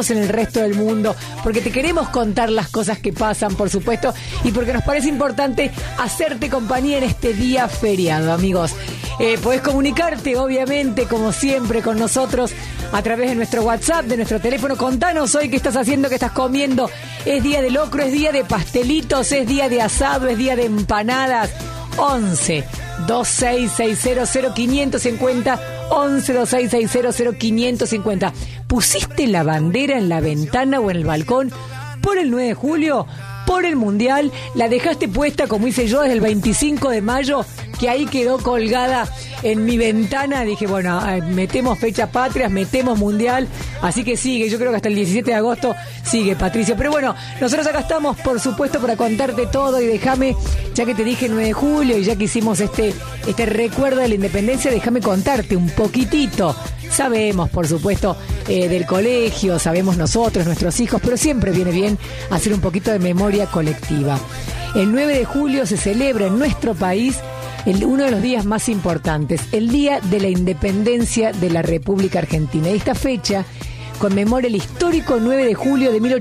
en el resto del mundo, porque te queremos contar las cosas que pasan, por supuesto, y porque nos parece importante hacerte compañía en este día feriado, amigos. Podés comunicarte, obviamente, como siempre, con nosotros a través de nuestro WhatsApp, de nuestro teléfono. Contanos hoy qué estás haciendo, qué estás comiendo. Es día de locro, es día de pastelitos, es día de asado, es día de empanadas. 11 2660 0550 11 2660 0550. ¿Pusiste la bandera en la ventana o en el balcón por el 9 de julio? ¿Por el Mundial? ¿La dejaste puesta, como hice yo, desde el 25 de mayo? Que ahí quedó colgada en mi ventana. Dije, bueno, metemos fechas patrias, metemos Mundial. Así que sigue, yo creo que hasta el 17 de agosto sigue, Patricio. Pero bueno, nosotros acá estamos, por supuesto, para contarte todo. Y déjame, ya que te dije 9 de julio y ya que hicimos este recuerdo de la independencia, déjame contarte un poquitito. Sabemos, por supuesto, del colegio, sabemos nosotros, nuestros hijos, pero siempre viene bien hacer un poquito de memoria colectiva. El 9 de julio se celebra en nuestro país uno de los días más importantes, el Día de la Independencia de la República Argentina. Y esta fecha conmemora el histórico 9 de julio de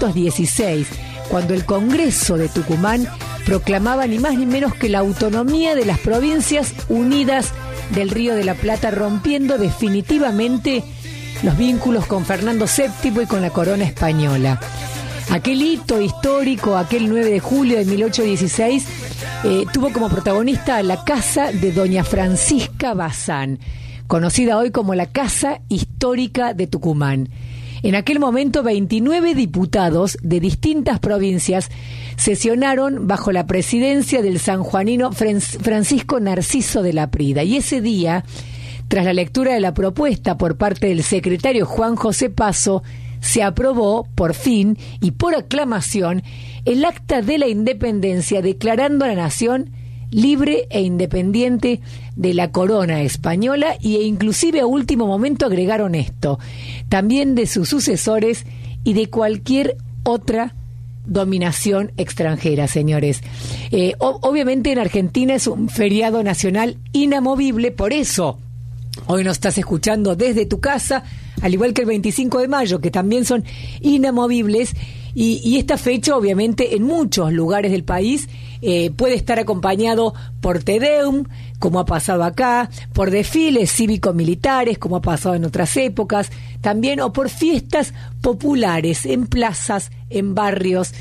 1816, cuando el Congreso de Tucumán proclamaba ni más ni menos que la autonomía de las Provincias Unidas del Río de la Plata, rompiendo definitivamente los vínculos con Fernando VII y con la corona española. Aquel hito histórico, aquel 9 de julio de 1816, tuvo como protagonista a la casa de doña Francisca Bazán, conocida hoy como la Casa Histórica de Tucumán. En aquel momento, 29 diputados de distintas provincias sesionaron bajo la presidencia del sanjuanino Francisco Narciso de la Prida. Y ese día, tras la lectura de la propuesta por parte del secretario Juan José Paso, se aprobó, por fin y por aclamación, el Acta de la Independencia, declarando a la nación libre e independiente de la corona española, e inclusive a último momento agregaron esto, también de sus sucesores y de cualquier otra dominación extranjera, señores. Obviamente en Argentina es un feriado nacional inamovible, por eso hoy nos estás escuchando desde tu casa, al igual que el 25 de mayo, que también son inamovibles, y esta fecha, obviamente, en muchos lugares del país puede estar acompañado por Te Deum, como ha pasado acá, por desfiles cívico-militares, como ha pasado en otras épocas, también, o por fiestas populares, en plazas, en barrios,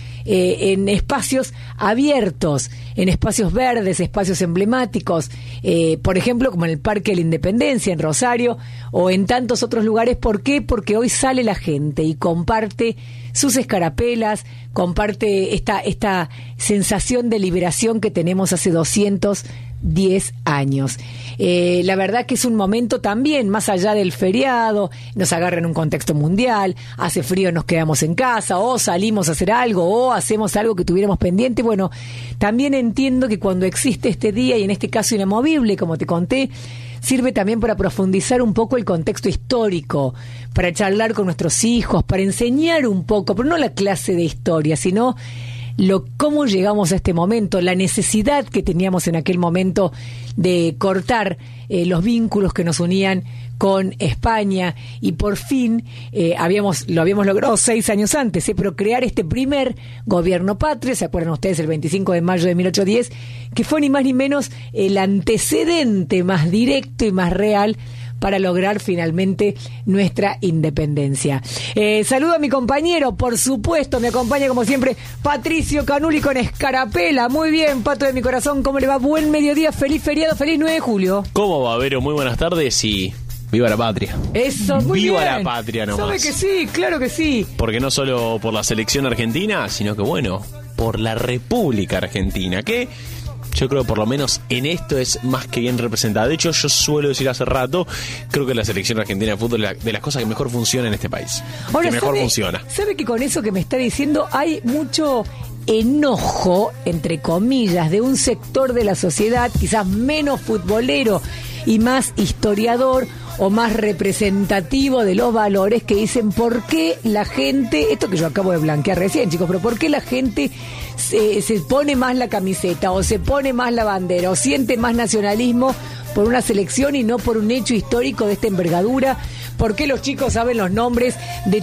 en espacios abiertos, en espacios verdes, espacios emblemáticos, por ejemplo, como en el Parque de la Independencia, en Rosario, o en tantos otros lugares. ¿Por qué? Porque hoy sale la gente y comparte sus escarapelas, comparte esta sensación de liberación que tenemos hace 210 años. La verdad que es un momento también, más allá del feriado, nos agarra en un contexto mundial, hace frío, nos quedamos en casa, o salimos a hacer algo, o hacemos algo que tuviéramos pendiente. Bueno, también entiendo que cuando existe este día, y en este caso inamovible, como te conté, sirve también para profundizar un poco el contexto histórico, para charlar con nuestros hijos, para enseñar un poco, pero no la clase de historia, sino cómo llegamos a este momento, la necesidad que teníamos en aquel momento de cortar los vínculos que nos unían con España, y por fin lo habíamos logrado 6 años antes, pero crear este primer gobierno patrio. ¿Se acuerdan ustedes? El 25 de mayo de 1810, que fue ni más ni menos el antecedente más directo y más real para lograr finalmente nuestra independencia. Saludo a mi compañero, por supuesto, me acompaña como siempre Patricio Canuli con escarapela. Muy bien, Pato de mi corazón, ¿cómo le va? Buen mediodía, feliz feriado, feliz 9 de julio. ¿Cómo va, Vero? Muy buenas tardes y viva la patria. Eso, muy viva bien. La patria nomás. ¿Sabe que sí? Claro que sí. Porque no solo por la selección argentina, sino que, bueno, por la República Argentina, que yo creo por lo menos en esto es más que bien representada. De hecho, yo suelo decir hace rato, creo que la selección argentina de fútbol es de las cosas que mejor funciona en este país. Ahora, que mejor funciona. ¿Sabe que con eso que me está diciendo hay mucho enojo, entre comillas, de un sector de la sociedad, quizás menos futbolero y más historiador o más representativo de los valores, que dicen por qué la gente, esto que yo acabo de blanquear recién, chicos, pero por qué la gente se pone más la camiseta o se pone más la bandera o siente más nacionalismo por una selección y no por un hecho histórico de esta envergadura. ¿Por qué los chicos saben los nombres de